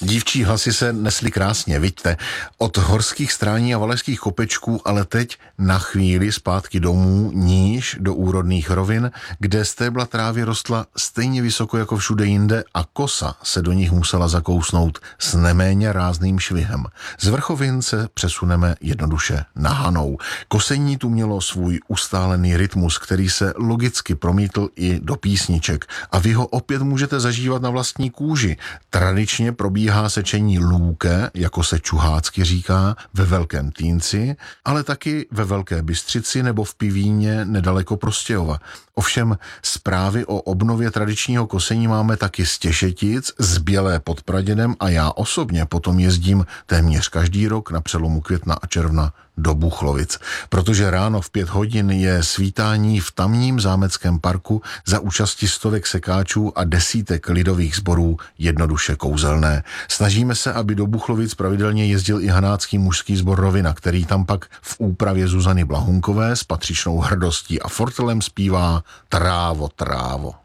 Dívčí hlasy se nesly krásně, vidíte, od horských strání a valašských kopečků, ale teď na chvíli zpátky domů, níž do úrodných rovin, kde stébla trávy rostla stejně vysoko jako všude jinde a kosa se do nich musela zakousnout s neméně rázným švihem. Z vrchovin se přesuneme jednoduše na Hanou. Kosení tu mělo svůj ustálený rytmus, který se logicky promítl i do písniček a vy ho opět můžete zažívat na vlastní kůži. Tradičně probíhá sečení lůke, jako se čuhácky říká, ve Velkém Týnci, ale taky ve Velké Bystřici nebo v Pivíně nedaleko Prostějova. Ovšem zprávy o obnově tradičního kosení máme taky z Těšetic, z Bělé pod Pradědem a já osobně potom jezdím téměř každý rok na přelomu května a června do Buchlovic, protože ráno v 5 hodin je svítání v tamním zámeckém parku za účasti stovek sekáčů a desítek lidových sborů jednoduše kouzelné. Snažíme se, aby do Buchlovic pravidelně jezdil i hanácký mužský sbor Rovina, který tam pak v úpravě Zuzany Blahunkové s patřičnou hrdostí a fortelem zpívá Trávo, trávo.